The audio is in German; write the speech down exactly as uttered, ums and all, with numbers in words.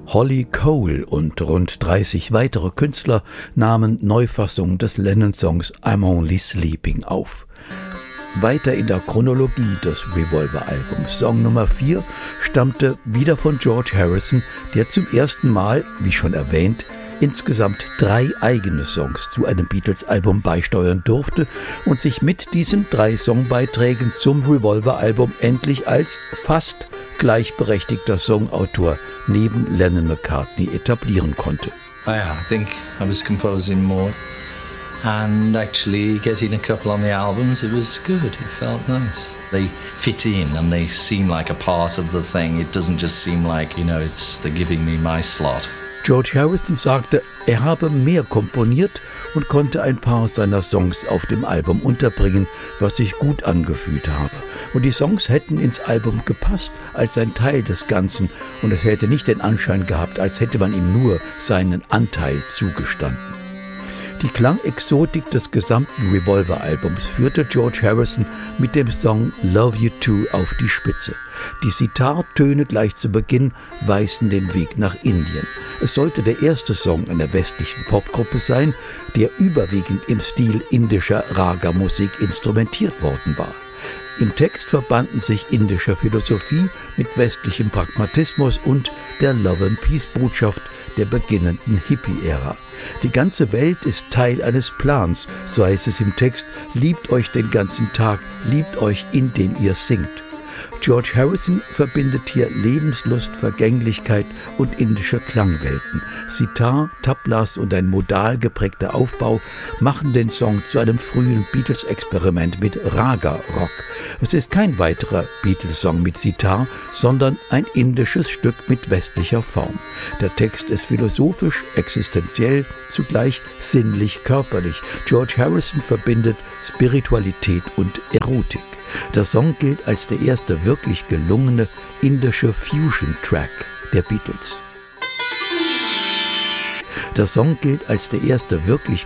Holly Cole und rund dreißig weitere Künstler nahmen Neufassungen des Lennon-Songs I'm Only Sleeping auf. Weiter in der Chronologie des Revolver-Albums. Song Nummer vier stammte wieder von George Harrison, der zum ersten Mal, wie schon erwähnt, insgesamt drei eigene Songs zu einem Beatles-Album beisteuern durfte und sich mit diesen drei Songbeiträgen zum Revolver-Album endlich als fast gleichberechtigter Songautor neben Lennon-McCartney etablieren konnte. Yeah, I think I was composing more and actually getting a couple on the albums, it was good, it felt nice. They fit in and they seem like a part of the thing. It doesn't just seem like, you know, it's they're giving me my slot. George Harrison sagte, er habe mehr komponiert und konnte ein paar seiner Songs auf dem Album unterbringen, was sich gut angefühlt habe. Und die Songs hätten ins Album gepasst als ein Teil des Ganzen und es hätte nicht den Anschein gehabt, als hätte man ihm nur seinen Anteil zugestanden. Die Klangexotik des gesamten Revolver-Albums führte George Harrison mit dem Song Love You Too auf die Spitze. Die Sitar-Töne gleich zu Beginn weisen den Weg nach Indien. Es sollte der erste Song einer westlichen Popgruppe sein, der überwiegend im Stil indischer Raga-Musik instrumentiert worden war. Im Text verbanden sich indische Philosophie mit westlichem Pragmatismus und der Love-and-Peace-Botschaft der beginnenden Hippie-Ära. Die ganze Welt ist Teil eines Plans, so heißt es im Text, liebt euch den ganzen Tag, liebt euch, indem ihr singt. George Harrison verbindet hier Lebenslust, Vergänglichkeit und indische Klangwelten. Sitar, Tablas und ein modal geprägter Aufbau machen den Song zu einem frühen Beatles-Experiment mit Raga-Rock. Es ist kein weiterer Beatles-Song mit Sitar, sondern ein indisches Stück mit westlicher Form. Der Text ist philosophisch, existenziell, zugleich sinnlich-körperlich. George Harrison verbindet Spiritualität und Erotik. Der Song gilt als der erste wirklich gelungene indische Fusion-Track der Beatles. Der Song gilt als der erste wirklich